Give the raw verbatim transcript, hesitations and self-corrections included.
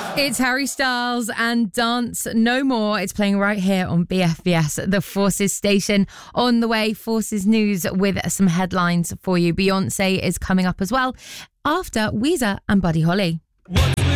It's Harry Styles and Dance No More. It's playing right here on B F B S, the Forces station. On the way, Forces News with some headlines for you. Beyonce is coming up as well after Weezer and Buddy Holly. What's